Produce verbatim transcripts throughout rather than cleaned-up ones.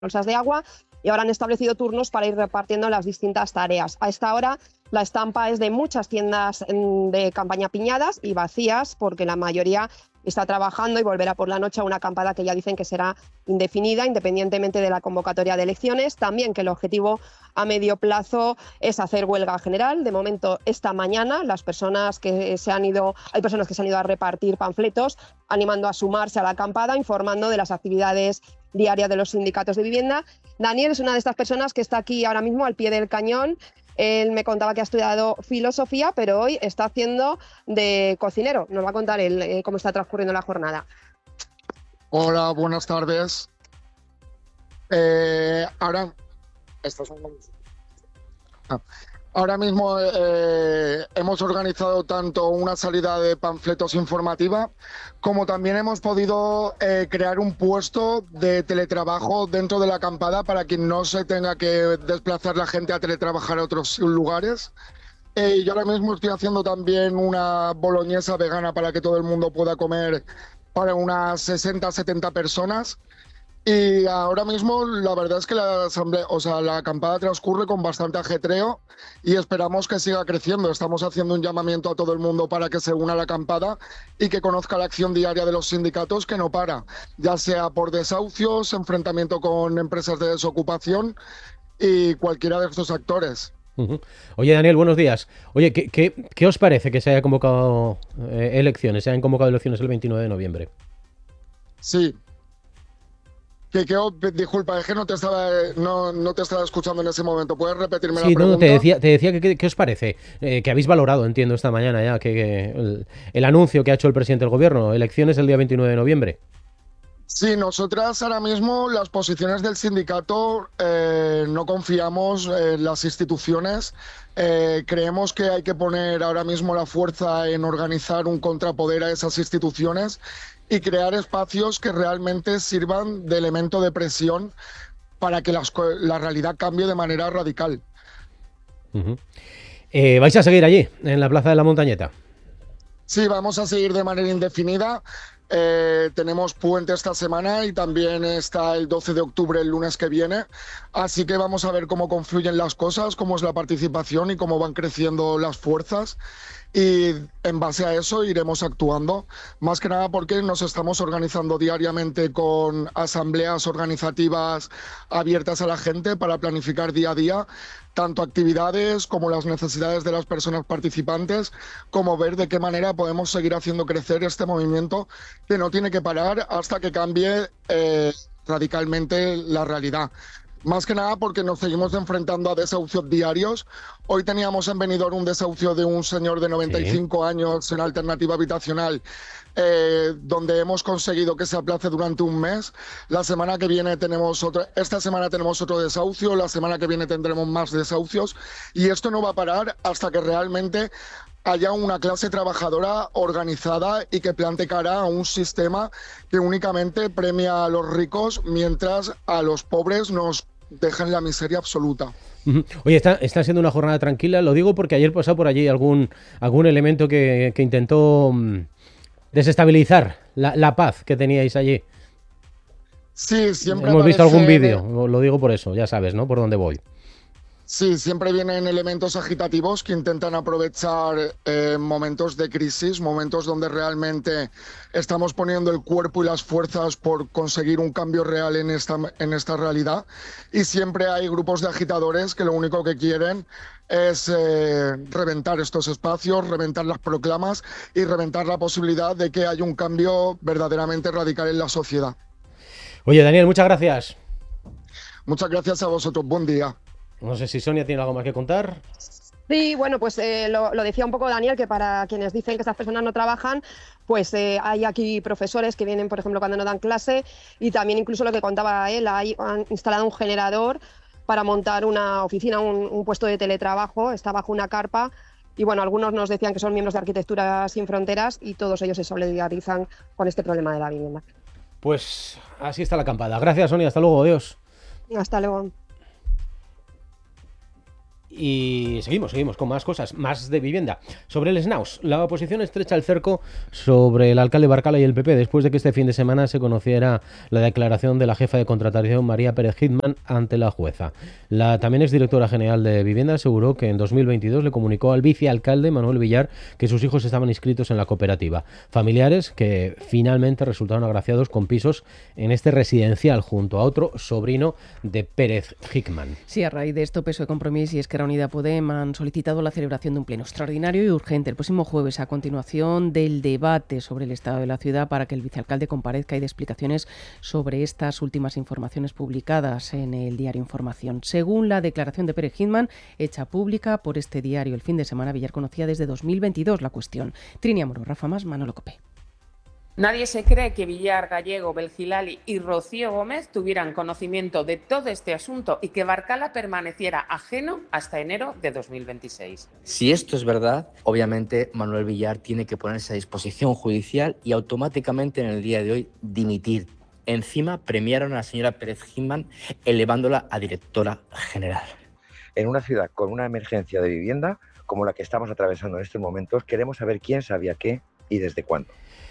bolsas de agua y ahora han establecido turnos para ir repartiendo las distintas tareas. A esta hora la estampa es de muchas tiendas de campaña piñadas y vacías porque la mayoría está trabajando y volverá por la noche a una acampada que ya dicen que será indefinida, independientemente de la convocatoria de elecciones. También que el objetivo a medio plazo es hacer huelga general. De momento, esta mañana, las personas que se han ido, hay personas que se han ido a repartir panfletos, animando a sumarse a la acampada, informando de las actividades diarias de los sindicatos de vivienda. Daniel es una de estas personas que está aquí ahora mismo al pie del cañón. Él me contaba que ha estudiado filosofía, pero hoy está haciendo de cocinero. Nos va a contar él eh, cómo está transcurriendo la jornada. Hola, buenas tardes. Eh, ahora, estas son... ah. Ahora mismo eh, hemos organizado tanto una salida de panfletos informativa como también hemos podido eh, crear un puesto de teletrabajo dentro de la acampada para que no se tenga que desplazar la gente a teletrabajar a otros lugares. Eh, yo ahora mismo estoy haciendo también una boloñesa vegana para que todo el mundo pueda comer para unas sesenta a setenta personas. Y ahora mismo la verdad es que la asamblea, o sea, la acampada transcurre con bastante ajetreo y esperamos que siga creciendo. Estamos haciendo un llamamiento a todo el mundo para que se una a la acampada y que conozca la acción diaria de los sindicatos que no para, ya sea por desahucios, enfrentamiento con empresas de desocupación y cualquiera de estos actores. Uh-huh. Oye, Daniel, buenos días. Oye, ¿qué, qué, qué os parece que se haya convocado eh, elecciones, se hayan convocado elecciones el veintinueve de noviembre? Sí. Que, que, oh, disculpa, es que no te estaba no, no te estaba escuchando en ese momento. ¿Puedes repetirme sí, la pregunta? No, te decía, te decía que qué os parece, eh, que habéis valorado, entiendo, esta mañana ya, que, que el, el anuncio que ha hecho el presidente del gobierno, elecciones el día veintinueve de noviembre. Sí, nosotras ahora mismo las posiciones del sindicato eh, no confiamos en las instituciones. Eh, creemos que hay que poner ahora mismo la fuerza en organizar un contrapoder a esas instituciones y crear espacios que realmente sirvan de elemento de presión para que las, la realidad cambie de manera radical. Uh-huh. eh, ¿Vais a seguir allí, en la Plaza de la Montañeta? Sí, vamos a seguir de manera indefinida. Eh, tenemos puente esta semana y también está el doce de octubre, el lunes que viene. Así que vamos a ver cómo confluyen las cosas, cómo es la participación y cómo van creciendo las fuerzas. Y en base a eso iremos actuando, más que nada porque nos estamos organizando diariamente con asambleas organizativas abiertas a la gente para planificar día a día tanto actividades como las necesidades de las personas participantes, como ver de qué manera podemos seguir haciendo crecer este movimiento que no tiene que parar hasta que cambie eh, radicalmente la realidad. Más que nada porque nos seguimos enfrentando a desahucios diarios. Hoy teníamos en Benidorm un desahucio de un señor de noventa y cinco sí. años en alternativa habitacional, eh, donde hemos conseguido que se aplace durante un mes. La semana que viene tenemos otro, esta semana tenemos otro desahucio, la semana que viene tendremos más desahucios y esto no va a parar hasta que realmente haya una clase trabajadora organizada y que plante cara a un sistema que únicamente premia a los ricos mientras a los pobres nos dejan la miseria absoluta. Oye, está, está siendo una jornada tranquila, lo digo porque ayer pasó por allí algún, algún elemento que, que intentó um, desestabilizar la, la paz que teníais allí. Sí, siempre Hemos aparece... visto algún vídeo, lo digo por eso, ya sabes, ¿no? Por dónde voy. Sí, siempre vienen elementos agitativos que intentan aprovechar eh, momentos de crisis, momentos donde realmente estamos poniendo el cuerpo y las fuerzas por conseguir un cambio real en esta, en esta realidad. Y siempre hay grupos de agitadores que lo único que quieren es eh, reventar estos espacios, reventar las proclamas y reventar la posibilidad de que haya un cambio verdaderamente radical en la sociedad. Oye, Daniel, muchas gracias. Muchas gracias a vosotros. Buen día. No sé si Sonia tiene algo más que contar. Sí, bueno, pues eh, lo, lo decía un poco Daniel, que para quienes dicen que estas personas no trabajan, pues eh, hay aquí profesores que vienen, por ejemplo, cuando no dan clase, y también incluso lo que contaba él, hay, han instalado un generador para montar una oficina, un, un puesto de teletrabajo, está bajo una carpa, y bueno, algunos nos decían que son miembros de Arquitectura Sin Fronteras y todos ellos se solidarizan con este problema de la vivienda. Pues así está la acampada. Gracias, Sonia, hasta luego, adiós. Hasta luego. Y seguimos, seguimos con más cosas, más de vivienda. Sobre el SNAUS, la oposición estrecha el cerco sobre el alcalde Barcala y el P P después de que este fin de semana se conociera la declaración de la jefa de contratación María Pérez Hitman ante la jueza. La también exdirectora general de Vivienda aseguró que en dos mil veintidós le comunicó al vicealcalde Manuel Villar que sus hijos estaban inscritos en la cooperativa. Familiares que finalmente resultaron agraciados con pisos en este residencial junto a otro sobrino de Pérez Hitman. Sí, a raíz de esto, P S O E, Compromís y Esquerra Unida Podem han solicitado la celebración de un pleno extraordinario y urgente el próximo jueves a continuación del debate sobre el estado de la ciudad para que el vicealcalde comparezca y dé explicaciones sobre estas últimas informaciones publicadas en el diario Información. Según la declaración de Pérez Hitman, hecha pública por este diario el fin de semana, Villar conocía desde dos mil veintidós la cuestión. Trini Amorós, Rafa Más, Manolo Copé. Nadie se cree que Villar, Gallego, Belgilali y Rocío Gómez tuvieran conocimiento de todo este asunto y que Barcala permaneciera ajeno hasta enero de dos mil veintiséis. Si esto es verdad, obviamente Manuel Villar tiene que ponerse a disposición judicial y automáticamente en el día de hoy dimitir. Encima premiaron a la señora Pérez Hitman elevándola a directora general. En una ciudad con una emergencia de vivienda como la que estamos atravesando en estos momentos, queremos saber quién sabía qué y desde cuándo.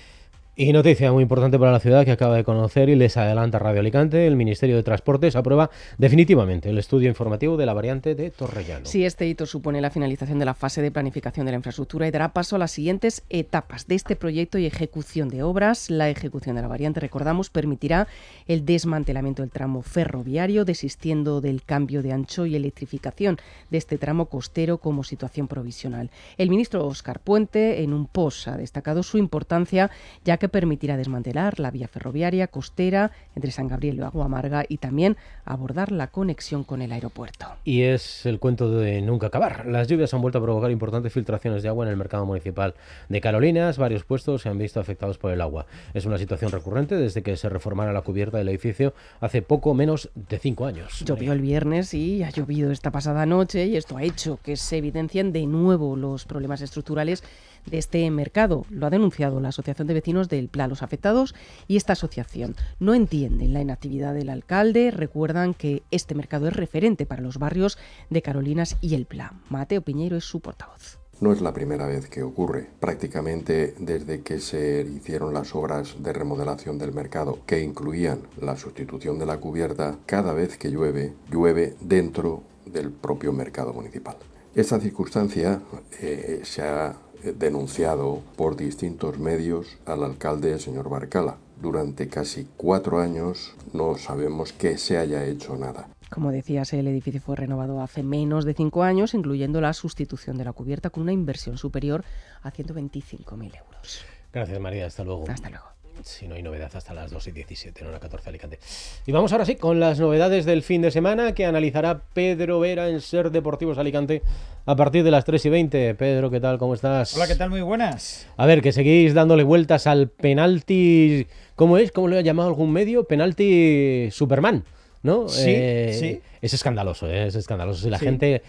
Y noticia muy importante para la ciudad que acaba de conocer y les adelanta Radio Alicante. El Ministerio de Transportes aprueba definitivamente el estudio informativo de la variante de Torrellano. Sí, este hito supone la finalización de la fase de planificación de la infraestructura y dará paso a las siguientes etapas de este proyecto y ejecución de obras. La ejecución de la variante, recordamos, permitirá el desmantelamiento del tramo ferroviario, desistiendo del cambio de ancho y electrificación de este tramo costero como situación provisional. El ministro Óscar Puente, en un post, ha destacado su importancia, ya que permitirá desmantelar la vía ferroviaria costera entre San Gabriel y Agua Amarga y también abordar la conexión con el aeropuerto. Y es el cuento de nunca acabar. Las lluvias han vuelto a provocar importantes filtraciones de agua en el mercado municipal de Carolinas. Varios puestos se han visto afectados por el agua. Es una situación recurrente desde que se reformara la cubierta del edificio hace poco menos de cinco años. Llovió el viernes y ha llovido esta pasada noche y esto ha hecho que se evidencien de nuevo los problemas estructurales de este mercado. Lo ha denunciado la Asociación de Vecinos del Pla. Los afectados y esta asociación no entienden la inactividad del alcalde. Recuerdan que este mercado es referente para los barrios de Carolinas y el Pla. Mateo Piñeiro es su portavoz. No es la primera vez que ocurre. Prácticamente desde que se hicieron las obras de remodelación del mercado, que incluían la sustitución de la cubierta, cada vez que llueve, llueve dentro del propio mercado municipal. Esta circunstancia eh, se ha denunciado por distintos medios al alcalde, señor Barcala. Durante casi cuatro años no sabemos que se haya hecho nada. Como decías, el edificio fue renovado hace menos de cinco años, incluyendo la sustitución de la cubierta con una inversión superior a ciento veinticinco mil euros. Gracias, María. Hasta luego. Hasta luego. Si no hay novedad hasta las dos y diecisiete, en hora catorce Alicante. Y vamos ahora sí con las novedades del fin de semana que analizará Pedro Vera en Ser Deportivos Alicante a partir de las tres y veinte. Pedro, ¿qué tal? ¿Cómo estás? Hola, ¿qué tal? Muy buenas. A ver, que seguís dándole vueltas al penalti. ¿Cómo es? ¿Cómo lo ha llamado algún medio? Penalti Superman, ¿no? Sí, eh, sí. Es escandaloso, ¿eh? Es escandaloso. Si la Sí. gente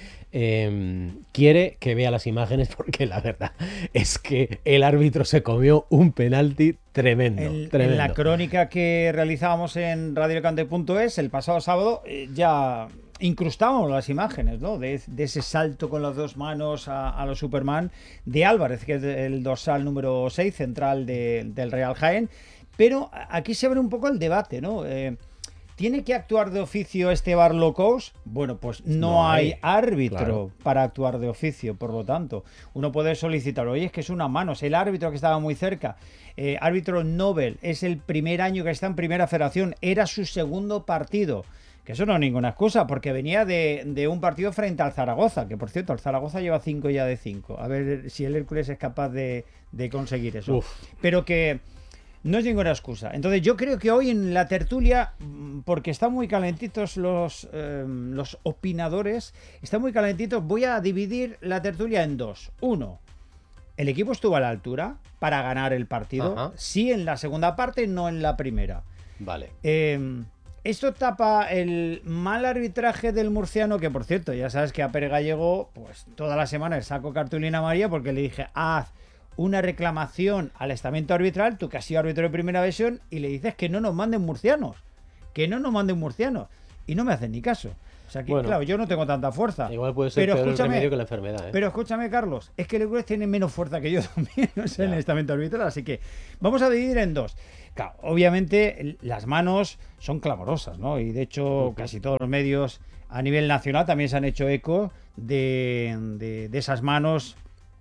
eh, quiere que vea las imágenes, porque la verdad es que el árbitro se comió un penalti tremendo. En, tremendo. en la crónica que realizábamos en radio alicante punto es el pasado sábado eh, ya incrustábamos las imágenes, ¿no? de, de ese salto con las dos manos a, a los Superman de Álvarez, que es el dorsal número seis, central de, del Real Jaén. Pero aquí se abre un poco el debate, ¿no? Eh, ¿Tiene que actuar de oficio este VAR low cost? Bueno, pues no, no hay, hay árbitro claro. para actuar de oficio, por lo tanto, uno puede solicitar, oye, es que es una mano, es el árbitro que estaba muy cerca, eh, árbitro Nobel, es el primer año que está en Primera Federación, era su segundo partido, que eso no es ninguna excusa, porque venía de, de un partido frente al Zaragoza, que por cierto, el Zaragoza lleva cinco ya de cinco, a ver si el Hércules es capaz de, de conseguir eso, Uf. pero que... no es ninguna excusa. Entonces yo creo que hoy en la tertulia, porque están muy calentitos los, eh, los opinadores, están muy calentitos, voy a dividir la tertulia en dos. Uno, ¿el equipo estuvo a la altura para ganar el partido? Ajá. Sí en la segunda parte, no en la primera. Vale. Eh, esto tapa el mal arbitraje del murciano, que por cierto, ya sabes que a Pérez Gallego, pues toda la semana le saco cartulina amarilla porque le dije, haz una reclamación al estamento arbitral, tú que has sido árbitro de primera división, y le dices que no nos manden murcianos, que no nos manden murcianos. y no me hacen ni caso. O sea que, bueno, claro, yo no tengo tanta fuerza. Igual puede ser pero peor escúchame, el remedio que la enfermedad, ¿eh? Pero escúchame, Carlos, es que el Hércules tiene menos fuerza que yo también, no sé, en el estamento arbitral, así que vamos a dividir en dos. Claro, obviamente las manos son clamorosas, ¿no? Y de hecho uh-huh. casi todos los medios a nivel nacional también se han hecho eco de, de, de esas manos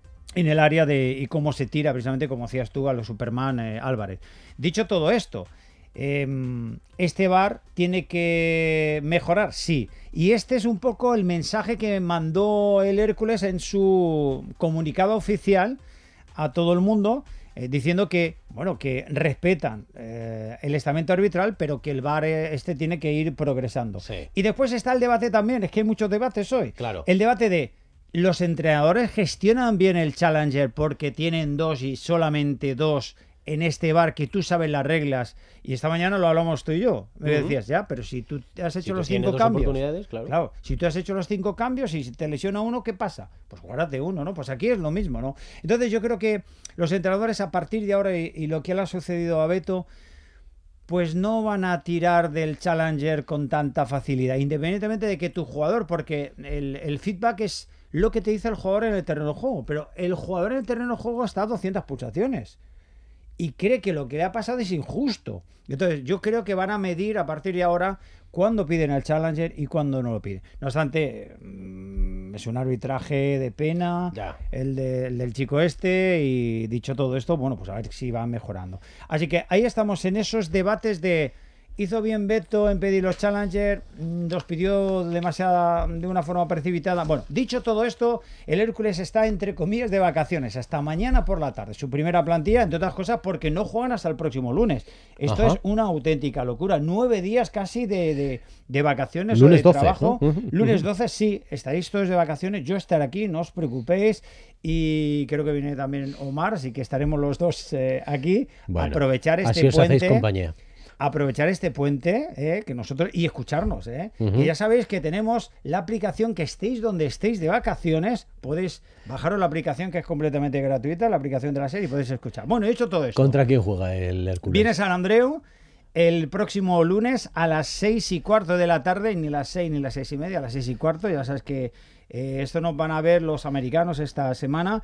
en el área de y cómo se tira, precisamente como decías tú, a los Superman eh, Álvarez. Dicho todo esto, eh, ¿este V A R tiene que mejorar? Sí. Y este es un poco el mensaje que mandó el Hércules en su comunicado oficial a todo el mundo, eh, diciendo que, bueno, que respetan eh, el estamento arbitral, pero que el V A R este tiene que ir progresando. Sí. Y después está el debate también, es que hay muchos debates hoy. Claro. El debate de ¿los entrenadores gestionan bien el Challenger porque tienen dos y solamente dos en este V A R que tú sabes las reglas? Y esta mañana lo hablamos tú y yo. Me uh-huh. decías, ya, pero si tú has hecho si los cinco cambios. Claro. claro, si tú has hecho los cinco cambios y si te lesiona uno, ¿qué pasa? Pues guárdate uno, ¿no? Pues aquí es lo mismo, ¿no? Entonces yo creo que los entrenadores a partir de ahora y, y lo que le ha sucedido a Beto, pues no van a tirar del Challenger con tanta facilidad, independientemente de que tu jugador, porque el, el feedback es lo que te dice el jugador en el terreno de juego, pero el jugador en el terreno de juego está a doscientas pulsaciones y cree que lo que le ha pasado es injusto. Entonces yo creo que van a medir a partir de ahora cuándo piden el Challenger y cuándo no lo piden. No obstante, mmm, es un arbitraje de pena el, de, el del chico este, y dicho todo esto, bueno, pues a ver si va mejorando. Así que ahí estamos en esos debates de ¿hizo bien Beto en pedir los Challenger? ¿Los pidió demasiada, de una forma precipitada? Bueno, dicho todo esto, el Hércules está, entre comillas, de vacaciones hasta mañana por la tarde. Su primera plantilla, entre otras cosas, porque no juegan hasta el próximo lunes. Esto Ajá. es una auténtica locura. Nueve días casi de, de, de vacaciones lunes o de doce, trabajo. ¿no? Lunes doce, sí, estaréis todos de vacaciones. Yo estaré aquí, no os preocupéis. Y creo que viene también Omar, así que estaremos los dos eh, aquí. Bueno, aprovechar este así os puente. hacéis compañía. Aprovechar este puente eh, que nosotros y escucharnos, eh. Uh-huh. Y ya sabéis que tenemos la aplicación, que estéis donde estéis de vacaciones, podéis bajaros la aplicación, que es completamente gratuita, la aplicación de la serie, y podéis escuchar. Bueno, he hecho todo esto. ¿Contra quién juega el Hércules? Viene San Andreu el próximo lunes a las seis y cuarto de la tarde, ni las seis ni las seis y media, a las seis y cuarto. Ya sabes que eh, esto nos van a ver los americanos esta semana.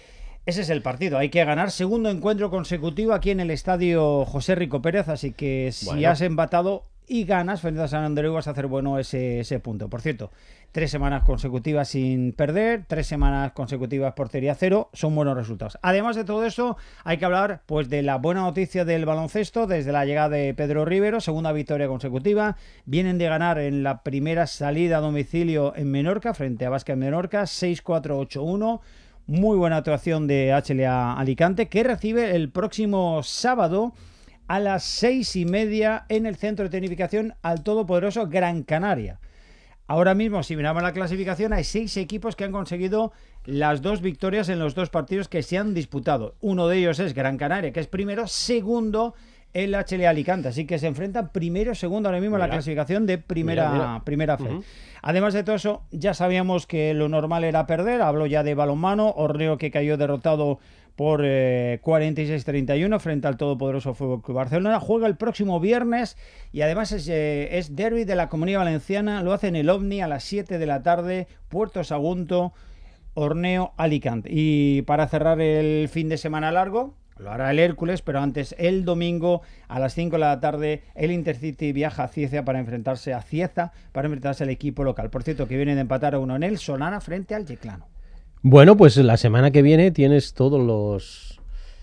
Ese es el partido, hay que ganar. Segundo encuentro consecutivo aquí en el estadio José Rico Pérez, así que si bueno. has empatado y ganas frente a San Andreu vas a hacer bueno ese, ese punto. Por cierto, tres semanas consecutivas sin perder, tres semanas consecutivas portería cero, son buenos resultados. Además de todo eso, hay que hablar pues de la buena noticia del baloncesto desde la llegada de Pedro Rivero, segunda victoria consecutiva. Vienen de ganar en la primera salida a domicilio en Menorca, frente a Basket Menorca, seis cuatro ocho uno. Muy buena actuación de H L A Alicante, que recibe el próximo sábado a las seis y media en el centro de tecnificación al todopoderoso Gran Canaria. Ahora mismo, si miramos la clasificación, hay seis equipos que han conseguido las dos victorias en los dos partidos que se han disputado. Uno de ellos es Gran Canaria, que es primero, segundo el H L A Alicante, así que se enfrentan primero, segundo ahora mismo en la clasificación de primera, mira, mira. primera fe. Uh-huh. Además de todo eso, ya sabíamos que lo normal era perder. Hablo ya de balonmano, Orreo, que cayó derrotado por eh, cuarenta y seis a treinta y uno frente al todopoderoso Fútbol Club Barcelona. Juega el próximo viernes y además es, eh, es derbi de la Comunidad Valenciana. Lo hace en el OVNI a las siete de la tarde, Puerto Sagunto, Orneo, Alicante. Y para cerrar el fin de semana largo, lo hará el Hércules, pero antes, el domingo a las cinco de la tarde, el Intercity viaja a Cieza para enfrentarse a Cieza, para enfrentarse al equipo local. Por cierto, que viene de empatar a uno en el Solana frente al Yeclano. Bueno, pues la semana que viene tienes todos los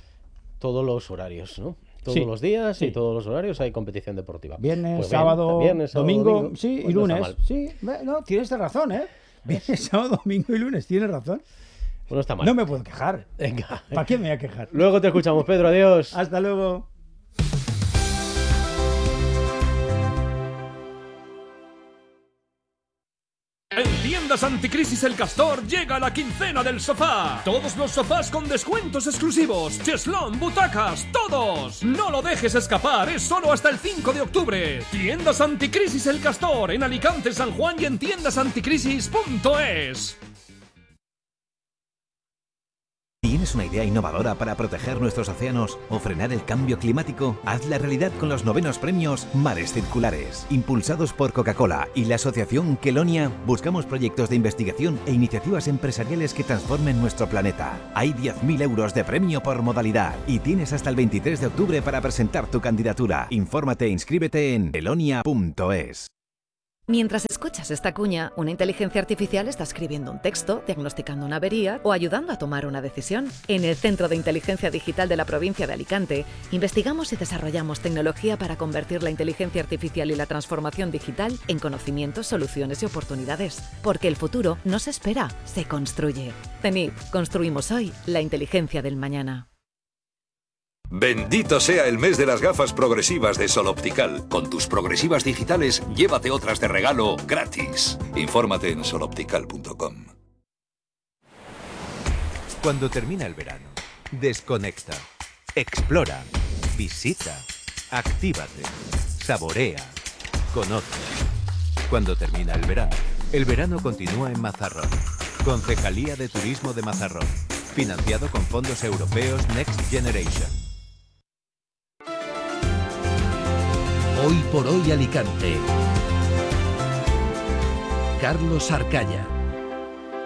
todos los horarios, ¿no? Todos sí, los días sí. y todos los horarios hay competición deportiva. Viernes, pues sábado, bien, viernes, sábado, domingo, domingo, sí, pues y lunes. No, sí, no, tienes razón, ¿eh? Viernes, sábado, domingo y lunes, tienes razón. Pues no está mal. No me puedo quejar. Venga. ¿Para qué me voy a quejar? Luego te escuchamos, Pedro. Adiós. Hasta luego. En Tiendas Anticrisis El Castor llega la quincena del sofá. Todos los sofás con descuentos exclusivos. Cheslón, butacas, todos. No lo dejes escapar, es solo hasta el cinco de octubre. Tiendas Anticrisis El Castor en Alicante, San Juan y en tiendas anticrisis punto es. ¿Tienes ¿Tienes una idea innovadora para proteger nuestros océanos o frenar el cambio climático? Hazla realidad con los novenos premios Mares Circulares. Impulsados por Coca-Cola y la asociación Kelonia, buscamos proyectos de investigación e iniciativas empresariales que transformen nuestro planeta. Hay diez mil euros de premio por modalidad y tienes hasta el veintitrés de octubre para presentar tu candidatura. Infórmate e inscríbete en kelonia punto es. Mientras escuchas esta cuña, una inteligencia artificial está escribiendo un texto, diagnosticando una avería o ayudando a tomar una decisión. En el Centro de Inteligencia Digital de la provincia de Alicante, investigamos y desarrollamos tecnología para convertir la inteligencia artificial y la transformación digital en conocimientos, soluciones y oportunidades. Porque el futuro no se espera, se construye. CENIF, construimos hoy la inteligencia del mañana. Bendito sea el mes de las gafas progresivas de Sol Optical. Con tus progresivas digitales, llévate otras de regalo gratis. Infórmate en sol optical punto com. Cuando termina el verano, desconecta, explora, visita, actívate, saborea, conoce. Cuando termina el verano, el verano continúa en Mazarrón. Concejalía de Turismo de Mazarrón. Financiado con fondos europeos Next Generation. Hoy por hoy Alicante. Carlos Arcaya.